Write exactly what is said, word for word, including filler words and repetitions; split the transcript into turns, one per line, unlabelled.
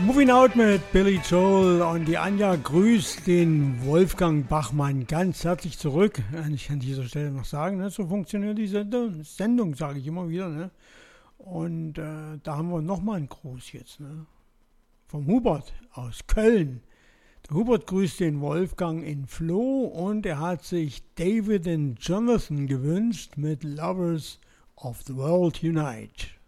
Moving Out mit Billy Joel und die Anja grüßt den Wolfgang Bachmann ganz herzlich zurück. Ich kann an dieser Stelle noch sagen, ne, so funktioniert diese Sendung, sage ich immer wieder. Ne? Und äh, da haben wir nochmal einen Gruß jetzt, ne? Vom Hubert aus Köln. Der Hubert grüßt den Wolfgang in Floh und er hat sich David and Jonathan gewünscht mit Lovers of the World Unite.